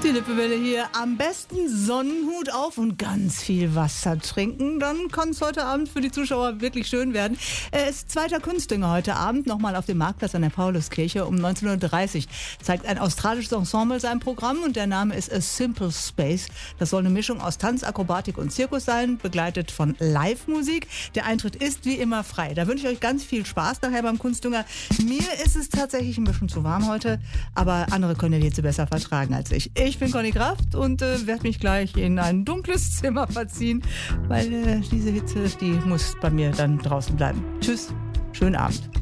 Die Lippewelle hier. Am besten Sonnenhut auf und ganz viel Wasser trinken. Dann kann es heute Abend für die Zuschauer wirklich schön werden. Es ist zweiter Kunstdünger heute Abend. Nochmal auf dem Marktplatz an der Pauluskirche um 19.30 Uhr. Zeigt ein australisches Ensemble sein Programm und der Name ist A Simple Space. Das soll eine Mischung aus Tanz, Akrobatik und Zirkus sein, begleitet von Live-Musik. Der Eintritt ist wie immer frei. Da wünsche ich euch ganz viel Spaß nachher beim Kunstdünger. Mir ist es tatsächlich ein bisschen zu warm heute, aber andere können die Hitze besser vertragen als ich. Ich bin Conny Kraft und werde mich gleich in ein dunkles Zimmer verziehen, weil diese Hitze, die muss bei mir dann draußen bleiben. Tschüss, schönen Abend.